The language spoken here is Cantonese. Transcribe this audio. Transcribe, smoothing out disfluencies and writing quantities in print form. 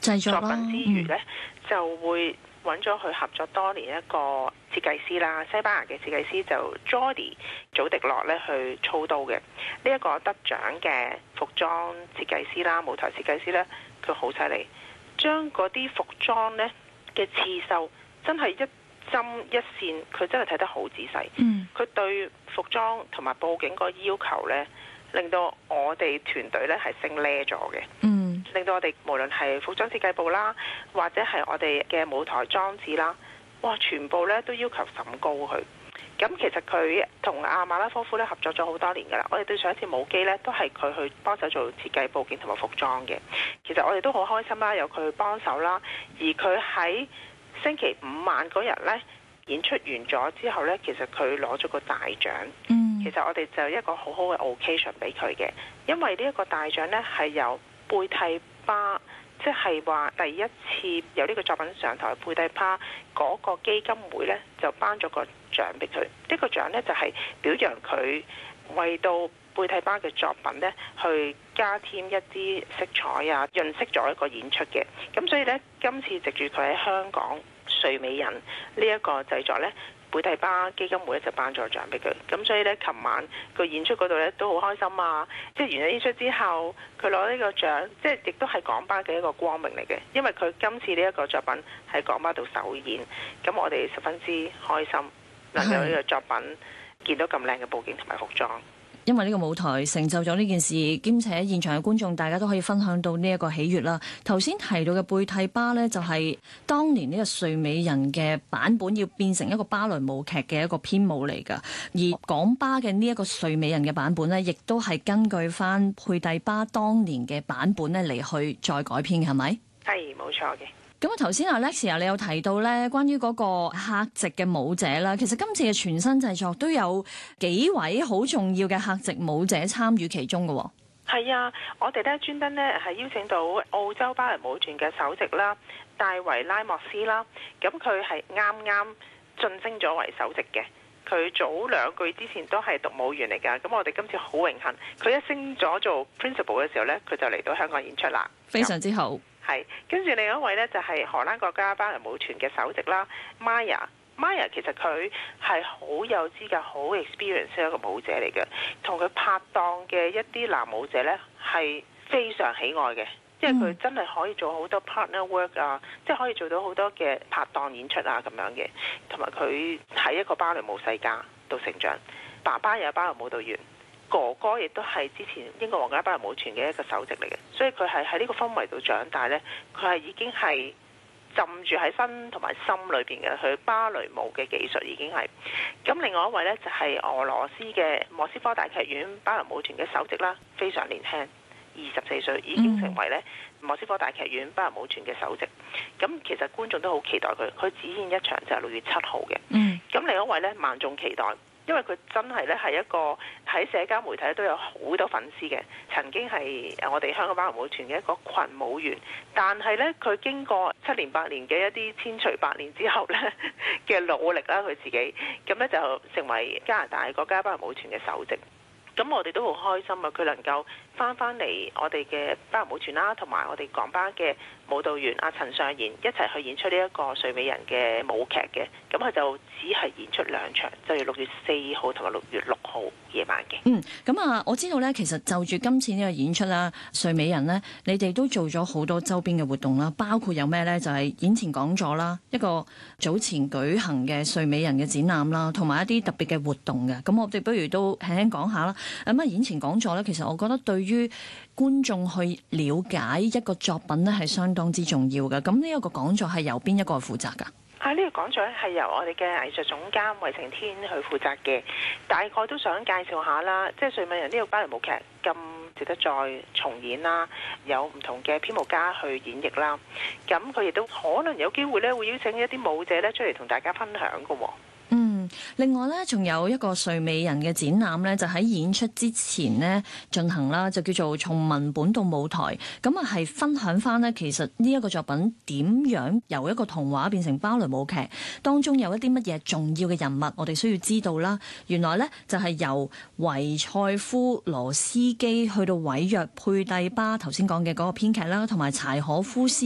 作品之餘呢，就會揾咗佢合作多年一個設計師啦，西班牙嘅設計師就 Jordi 祖迪洛咧去操刀嘅。呢一個得獎嘅服裝設計師啦，舞台設計師呢，佢好犀利，將嗰啲服裝呢嘅刺繡真係一針一線，佢真係睇得好仔細。佢對服裝同埋佈景個要求呢，令到我哋團隊呢係升呢咗嘅。令到我哋無論係服裝設計部啦，或者係我哋嘅舞台裝置啦，哇，全部呢都要求甚高佢。咁其實佢同阿馬拉科夫咧合作咗好多年㗎啦。我哋對上一次舞姬呢，都係佢去幫手做設計、佈景同埋服裝嘅。其實我哋都好開心啦，有佢幫手啦。而佢喺星期五晚嗰日呢，演出完咗之後呢，其實佢攞咗個大獎。其實我哋就一個好好嘅 occasion 俾佢嘅，因為呢一個大獎呢，係由貝蒂巴，即係話第一次有呢個作品上台，貝蒂巴嗰個基金會呢，就頒咗個獎俾佢。呢個獎呢，就係表揚佢為到貝蒂巴嘅作品呢，去加添一啲色彩啊，潤色咗一個演出嘅。咁所以呢，今次藉住佢喺香港睡美人呢一個製作呢，貝蒂巴基金會就頒咗獎俾佢。咁所以呢，琴晚個演出嗰度呢都好開心啊！即係完咗演出之後，佢攞呢個獎，即係亦都係港巴嘅一個光明嚟嘅。因為佢今次呢一個作品喺港巴度首演，咁我哋十分之開心能夠呢個作品見到咁靚嘅佈景同埋服裝。 因為呢個舞台成就咗呢件事，兼且現場嘅觀眾大家都可以分享到呢一個喜悅啦。頭先提到嘅貝蒂巴呢，就係當年呢個睡美人嘅版本要變成一個芭蕾舞劇嘅一個編舞嚟㗎，而港巴嘅呢一個睡美人嘅版本呢，亦都係根據翻貝蒂巴當年嘅版本呢嚟去再改編嘅，係咪？ 係，冇錯嘅。 咁啊，頭先Alexia你有提到咧，關於嗰個客席嘅舞者啦，其實今次嘅全新製作都有幾位好重要嘅客席舞者參與其中嘅喎。 係啊，我哋咧專登咧係邀請到澳洲芭蕾舞團嘅首席啦，戴維拉莫斯啦，咁佢係啱啱晉升咗為首席嘅。佢早2個月之前都係獨舞員嚟㗎，咁我哋今次好榮幸，佢一升咗做 principal 嘅時候咧，佢就嚟到香港演出啦， 非常之好。 係，跟住另一位呢，就係荷蘭國家芭蕾舞團嘅首席啦，Maya。Maya 其實佢係好有資格、好 experience 嘅一個舞者嚟嘅，同佢拍檔嘅一啲男舞者呢，係非常喜愛嘅，因為佢真係可以做好多 partner work 啊，即係可以做到好多嘅拍檔演出啊咁樣嘅，同埋佢喺一個芭蕾舞世家度成長，爸爸又係芭蕾舞蹈員。哥哥亦都係之前英國皇家芭蕾舞團嘅一個首席嚟嘅，所以佢係喺呢個氛圍度長大呢，佢係已經係浸住喺身同埋心裏邊嘅，佢芭蕾舞嘅技術已經係。咁另外一位呢，就係俄羅斯嘅莫斯科大劇院芭蕾舞團嘅首席啦，非常年輕，24歲已經成為呢莫斯科大劇院芭蕾舞團嘅首席。咁其實觀眾都好期待佢，佢只演一場就係6月7號嘅。咁另一位呢，萬眾期待。因為佢真係咧係一個喺社交媒體都有好多粉絲嘅，曾經係我哋香港芭蕾舞團嘅一個群舞員，但係咧佢經過7年8年嘅一啲千錘百煉之後咧嘅努力啦，佢自己咁咧就成為加拿大國家芭蕾舞團嘅首席。咁我哋都好開心啊！佢能夠翻嚟我哋嘅芭蕾舞團啦，同埋我哋港巴嘅舞蹈員阿陳尚賢一齊去演出呢一個睡美人嘅舞劇嘅。咁佢就只係演出2場，就係6月4號同埋6月6號夜晚嘅。 咁啊，我知道咧，其實就住今次呢個演出啦，睡美人呢，你哋都做咗好多周邊嘅活動啦，包括有咩咧？就係演前講座啦，一個早前舉行嘅睡美人嘅展覽啦，同埋一啲特別嘅活動嘅。咁我哋不如都輕輕講下啦。咁啊，演前講座咧，其實我覺得對於觀眾去了解一個作品咧，係相當之重要嘅。咁呢一個講座係由邊一個負責㗎？ 呢個講座咧係由我哋嘅藝術總監魏晴天去負責嘅。大概都想介紹下啦，即係睡美人呢個芭蕾舞劇咁值得再重演啦，有唔同嘅編舞家去演繹啦。咁佢亦都可能有機會咧會邀請一啲舞者咧出嚟同大家分享㗎喎。 另外咧，仲有一個睡美人嘅展覽咧，就喺演出之前呢進行啦，就叫做從文本到舞台。咁啊，係分享翻呢，其實呢一個作品點樣由一個童話變成芭蕾舞劇，當中有一啲乜嘢重要嘅人物，我哋需要知道啦。原來呢，就係由維塞夫羅斯基去到韋約佩蒂巴頭先講嘅嗰個編劇啦，同埋柴可夫斯